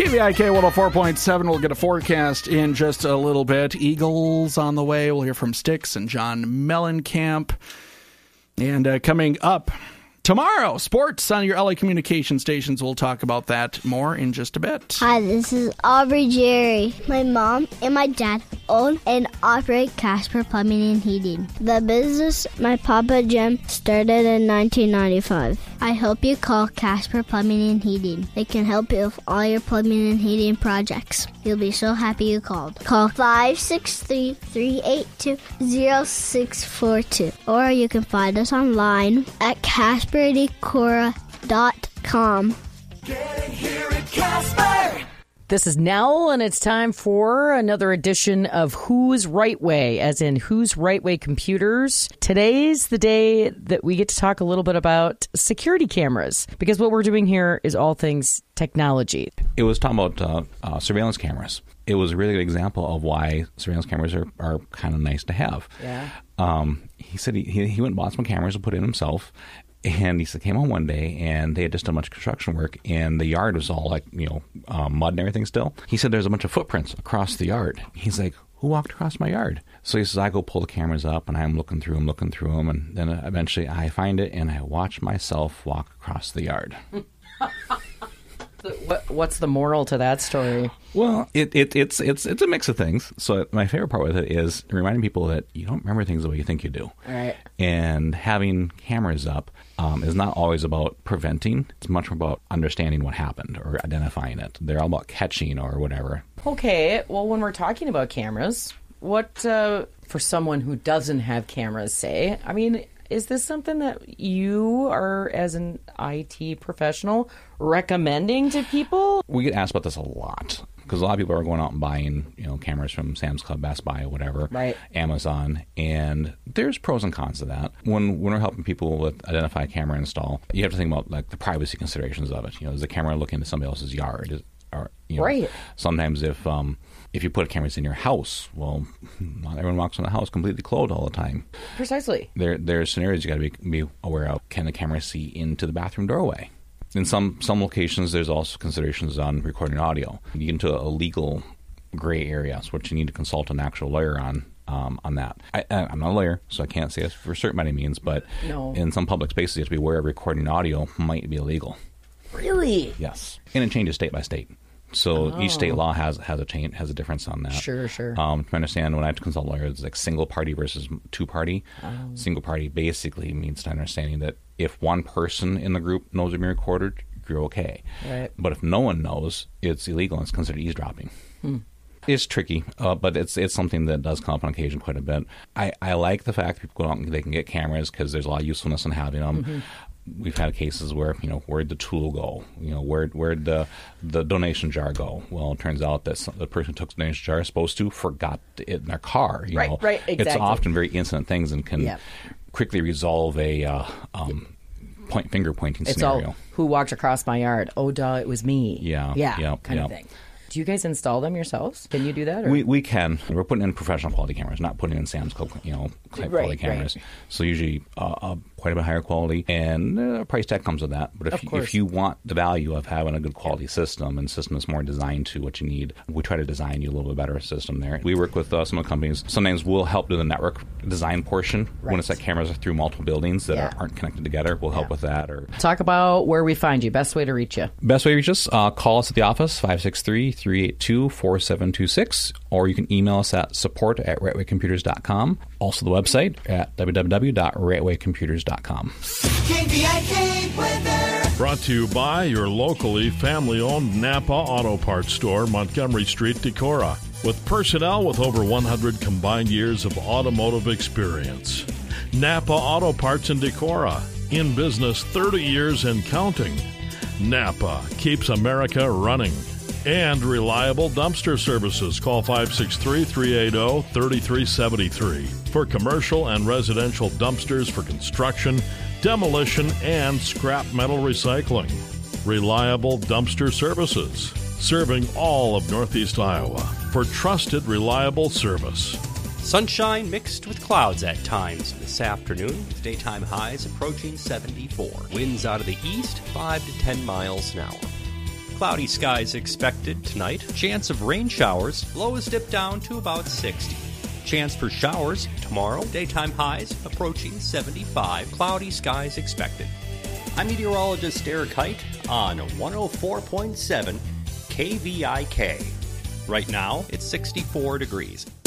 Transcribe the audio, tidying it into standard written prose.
KVIK 104.7. We'll get a forecast in just a little bit. Eagles on the way. We'll hear from Styx and John Mellencamp. And coming up tomorrow, sports on your LA communication stations. We'll talk about that more in just a bit. Hi, this is Aubrey Jerry. My mom and my dad own and operate Casper Plumbing and Heating. The business my Papa Jim started in 1995. I hope you call Casper Plumbing and Heating. They can help you with all your plumbing and heating projects. You'll be so happy you called. Call 563-382-0642. Or you can find us online at CasperDecora.com. Getting here at Casper. This is Nell, and it's time for another edition of Who's Right Way, as in Who's Right Way Computers. Today's the day that we get to talk a little bit about security cameras, because what we're doing here is all things technology. It was talking about surveillance cameras. It was a really good example of why surveillance cameras are kind of nice to have. Yeah. He said he went and bought some cameras and put in himself. And he said, came home one day and they had just done a bunch of construction work and the yard was all like, mud and everything still. He said there's a bunch of footprints across the yard. He's like, who walked across my yard? So he says, I go pull the cameras up and I'm looking through them. And then eventually I find it and I watch myself walk across the yard. What's the moral to that story? Well, it's a mix of things. So my favorite part with it is reminding people that you don't remember things the way you think you do. All right. And having cameras up is not always about preventing. It's much more about understanding what happened or identifying it. They're all about catching or whatever. Okay. Well, when we're talking about cameras, what, for someone who doesn't have cameras, say, I mean, is this something that you are, as an IT professional, recommending to people? We get asked about this a lot because a lot of people are going out and buying, cameras from Sam's Club, Best Buy, whatever, right. Amazon, and there's pros and cons to that. When we're helping people with identify camera install, you have to think about like the privacy considerations of it. Is the camera looking into somebody else's yard? Right. Sometimes if you put cameras in your house, well, not everyone walks in the house completely clothed all the time. Precisely. There's scenarios you got to be aware of. Can the camera see into the bathroom doorway? In some locations, there's also considerations on recording audio. You get into a legal gray area, so what you need to consult an actual lawyer on that. I'm not a lawyer, so I can't say this for certain by any means, but no. In some public spaces, you have to be aware of recording audio might be illegal. Really? Yes. And it changes state by state. So each state law has a difference on that. Sure. To understand, when I have to consult lawyers, it's like single party versus two party. Single party basically means to understanding that if one person in the group knows it's being recorded, you're okay. Right. But if no one knows, it's illegal and it's considered eavesdropping. It's tricky, but it's something that does come up on occasion quite a bit. I like the fact that people go out and they can get cameras because there's a lot of usefulness in having them. Mm-hmm. We've had cases where, where'd the tool go? Where'd the donation jar go? Well, it turns out that the person who took the donation jar is supposed to forgot it in their car. Right, exactly. It's often very incident things and can quickly resolve a finger pointing scenario. It's all, who walked across my yard? Oh, duh, it was me. Yeah. Kind of thing. Do you guys install them yourselves? Can you do that? Or? We can. We're putting in professional quality cameras, not putting in Sam's Club, type quality cameras. Right. So usually quite a bit higher quality, and a price tag comes with that. But if you want the value of having a good quality system, and system is more designed to what you need, we try to design you a little bit better system there. We work with some of the companies. Sometimes we'll help do the network design portion when it's like cameras are through multiple buildings that aren't connected together. We'll help with that. Or talk about where we find you. Best way to reach you. Best way to reach us, call us at the office, 563-382-4726, or you can email us at support@rightwaycomputers.com. Also the website at www.rightwaycomputers.com. KVIK weather. Brought to you by your locally family-owned Napa Auto Parts store, Montgomery Street, Decorah, with personnel with over 100 combined years of automotive experience. Napa Auto Parts in Decorah, in business 30 years and counting. Napa keeps America running. And reliable dumpster services. Call 563-380-3373 for commercial and residential dumpsters for construction, demolition, and scrap metal recycling. Reliable dumpster services, serving all of Northeast Iowa for trusted, reliable service. Sunshine mixed with clouds at times this afternoon, with daytime highs approaching 74. Winds out of the east, 5 to 10 miles an hour. Cloudy skies expected tonight. Chance of rain showers. Lows dip down to about 60. Chance for showers tomorrow. Daytime highs approaching 75. Cloudy skies expected. I'm meteorologist Eric Height on 104.7 KVIK. Right now, it's 64 degrees.